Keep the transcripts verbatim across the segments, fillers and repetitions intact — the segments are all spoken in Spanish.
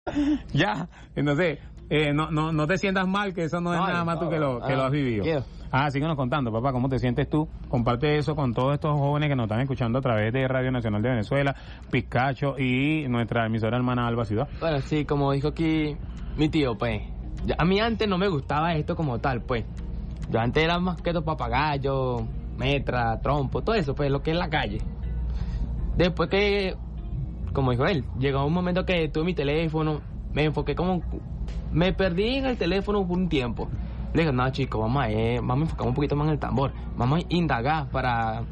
Ya, entonces, eh, no, no, no te sientas mal, que eso no, no es nada más no, tú que lo, que ah, lo has vivido. Yeah. Ah, síguenos contando, papá, ¿cómo te sientes tú? Comparte eso con todos estos jóvenes que nos están escuchando a través de Radio Nacional de Venezuela, Pizcacho y nuestra emisora hermana Alba Ciudad. Bueno, sí, como dijo aquí mi tío, pues, a mí antes no me gustaba esto como tal, pues. Yo antes era más que todo papagayo, metra, trompo, todo eso, pues, lo que es la calle. Después que, como dijo él, llegó un momento que tuve mi teléfono, me enfoqué como, me perdí en el teléfono por un tiempo. Le dije, no, chicos, vamos a, eh, vamos a enfocar un poquito más en el tambor, vamos a indagar para,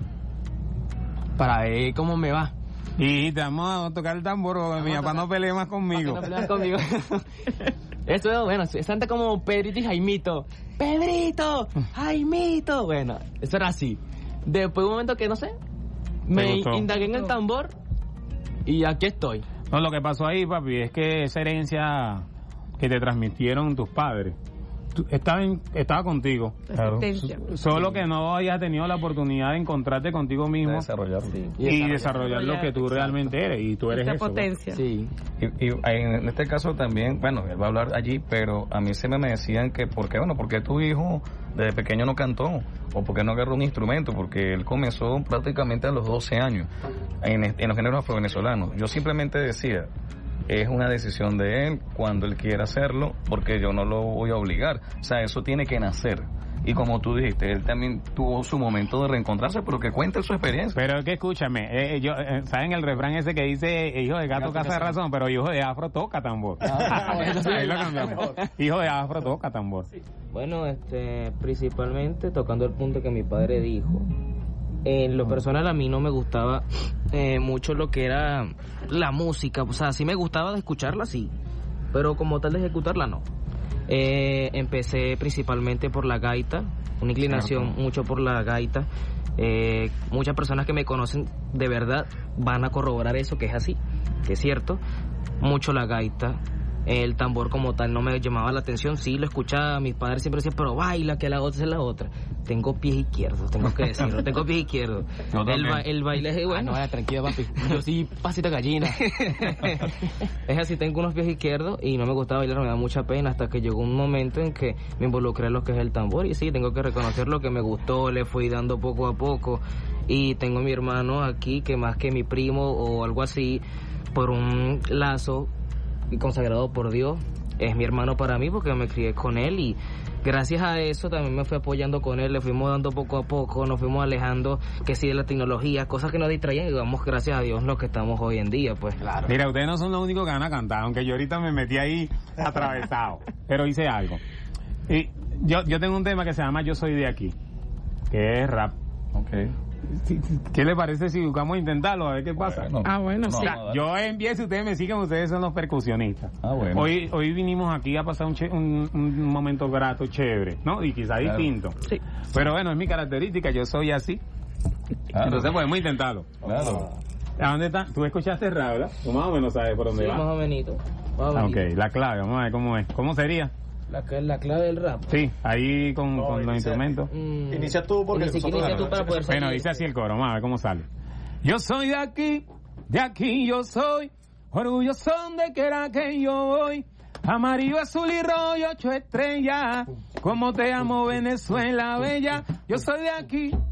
para ver cómo me va. Y te vamos a tocar el tambor, porque mi papá no pelee más conmigo. No pelee más conmigo. Esto es, bueno, es antes como Pedrito y Jaimito. ¡Pedrito! ¡Jaimito! Bueno, eso era así. Después de un momento que, no sé, me indagué en el tambor y aquí estoy. No, lo que pasó ahí, papi, es que esa herencia que te transmitieron tus padres estaba, en, estaba contigo, claro. Solo que no hayas tenido la oportunidad de encontrarte contigo mismo, de desarrollar, sí. y, y desarrollar, desarrollar lo que tú exacto. realmente eres, y tú eres esa eso, potencia. Sí. Y, y en este caso también, bueno, él va a hablar allí, pero a mí siempre me decían que, ¿por qué? Bueno, porque tu hijo desde pequeño no cantó, o porque no agarró un instrumento, porque él comenzó prácticamente a los doce años en, en los géneros afrovenezolanos. Yo simplemente decía, es una decisión de él cuando él quiera hacerlo, porque yo no lo voy a obligar. O sea, eso tiene que nacer. Y como tú dijiste, él también tuvo su momento de reencontrarse, pero que cuente su experiencia. Pero es que escúchame, eh, yo, eh, ¿saben el refrán ese que dice, hijo de gato, gato caza de razón, pero hijo de afro toca tambor? Ah, ahí lo cambiamos. Hijo de afro toca tambor. Sí. Bueno, este, principalmente tocando el punto que mi padre dijo. En lo personal a mí no me gustaba eh, mucho lo que era la música, o sea, sí me gustaba de escucharla, sí, pero como tal de ejecutarla no. Eh, empecé principalmente por la gaita, una inclinación Cierto. mucho por la gaita. Eh, muchas personas que me conocen de verdad van a corroborar eso, que es así, que es cierto, mucho la gaita. El tambor como tal no me llamaba la atención, sí lo escuchaba, mis padres siempre decían, pero baila, que la otra es la otra. Tengo pies izquierdos, tengo que decirlo, tengo pies izquierdos. No, el, ba el baile es bueno. Ah, no, tranquilo, papi, yo sí, pasita gallina. Es así, tengo unos pies izquierdos y no me gustaba bailar, me da mucha pena, hasta que llegó un momento en que me involucré en lo que es el tambor y sí, tengo que reconocer lo que me gustó, le fui dando poco a poco. Y tengo a mi hermano aquí, que más que mi primo o algo así, por un lazo y consagrado por Dios, es mi hermano para mí porque me crié con él y gracias a eso también me fui apoyando con él, le fuimos dando poco a poco, nos fuimos alejando que sí de la tecnología, cosas que nos distraían y vamos gracias a Dios lo que estamos hoy en día, pues. Claro. Mira, ustedes no son los únicos que van a cantar, aunque yo ahorita me metí ahí atravesado, pero hice algo. Y yo, yo tengo un tema que se llama Yo Soy de Aquí, que es rap. Okay. ¿Qué le parece si buscamos a intentarlo? A ver qué pasa. Bueno, ah, bueno, sí. O sea, yo empiezo, ustedes me siguen, ustedes son los percusionistas. Ah, bueno. Hoy, hoy vinimos aquí a pasar un, un, un momento grato, chévere, ¿no? Y quizá claro. distinto. Sí. Pero bueno, es mi característica, yo soy así. Claro. Entonces podemos intentarlo. Claro. ¿A dónde está? ¿Tú escuchaste rap, verdad? Tú más o menos sabes por dónde sí, va. más o menos. Ah, ok, la clave, vamos a ver cómo es. ¿Cómo sería? La, la clave del rap. Sí, ahí con, no, con los instrumentos. Mm, inicia tú porque inicia, inicia tú para poder Bueno, dice así el coro, vamos a ver cómo sale. Yo soy de aquí, de aquí yo soy, orgulloso de que era que yo voy. Amarillo, azul y rojo, ocho estrellas. Como te amo, Venezuela bella. Yo soy de aquí.